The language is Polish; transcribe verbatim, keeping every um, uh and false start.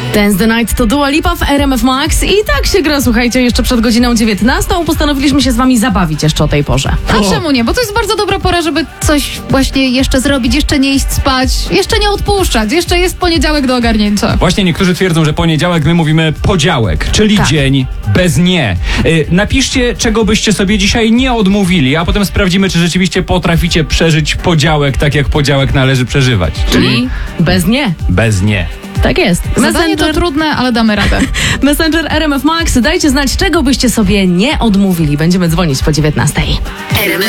Dance the Night to Dua Lipa w R M F Max i tak się gra, słuchajcie, jeszcze przed godziną dziewiętnastą. Postanowiliśmy się z wami zabawić jeszcze o tej porze. A czemu nie? Bo to jest bardzo dobra pora, żeby coś właśnie jeszcze zrobić, jeszcze nie iść spać, jeszcze nie odpuszczać, jeszcze jest poniedziałek do ogarnięcia. Właśnie niektórzy twierdzą, że poniedziałek my mówimy podziałek, czyli Tak. dzień bez nie. Yy, napiszcie, czego byście sobie dzisiaj nie odmówili, a potem sprawdzimy, czy rzeczywiście potraficie przeżyć podziałek tak, jak podziałek należy przeżywać. Czyli bez nie. Bez nie. Tak jest. Zadanie to trudne, ale damy radę. Messenger R M F Max. Dajcie znać, czego byście sobie nie odmówili. Będziemy dzwonić po dziewiętnastej. R M F